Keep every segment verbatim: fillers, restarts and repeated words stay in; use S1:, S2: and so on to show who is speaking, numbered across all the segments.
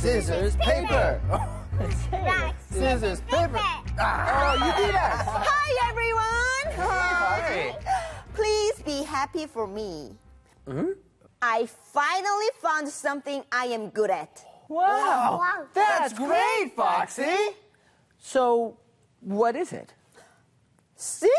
S1: scissors, paper.
S2: Rock,
S1: Scissors, paper. Ah, oh, you beat us.
S3: Hi, everyone.
S1: Hi.
S3: Please be happy for me.
S1: Hmm?
S3: I finally found something I am good at.
S1: Wow.
S2: Wow.
S1: That's great, Foxy. So, what is it?
S3: Singing.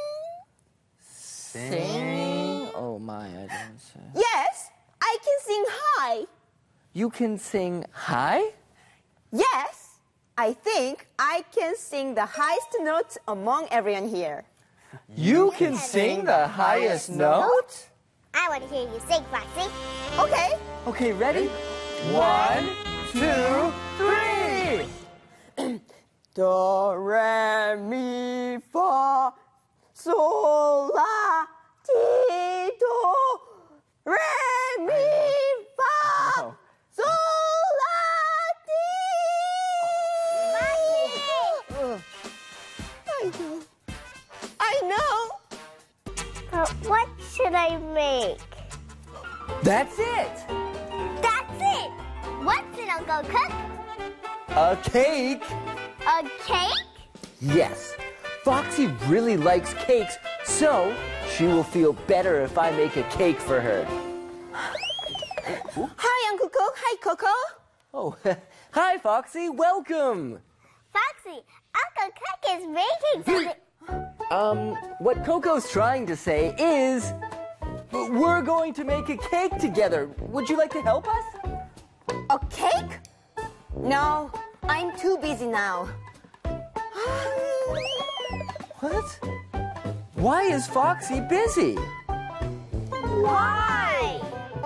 S1: Singing? Oh, my, I didn't say.
S3: Yes, I can sing high.
S1: You can sing high?
S3: Yes, I think I can sing the highest notes among everyone here.
S1: You can sing the highest note?
S2: I want to hear you sing, Foxy.
S3: Okay.
S1: Okay, ready? One, two, three.
S3: Do, re, mi, fa, sol, la, ti, do, re, mi, fa,
S1: Oh.
S3: sol, la, ti.
S2: Foxy!
S3: I know. I know.
S2: But what should I make?
S1: That's it.
S2: That's it! What's it, Uncle Cook?
S1: A cake.
S2: A cake?
S1: Yes. Foxy really likes cakes, so she will feel better if I make a cake for her.
S3: Hi, Uncle Cook. Hi, Coco.
S1: Oh, hi, Foxy. Welcome.
S2: Foxy, Uncle Cook is making something.
S1: Um, what Coco's trying to say is we're going to make a cake together. Would you like to help us?
S3: A cake? No, I'm too busy now.
S1: What? Why is Foxy busy?
S2: Why?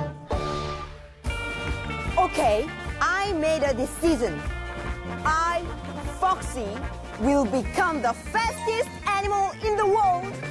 S3: Okay, I made a decision. I, Foxy, will become the fastest animal in the world.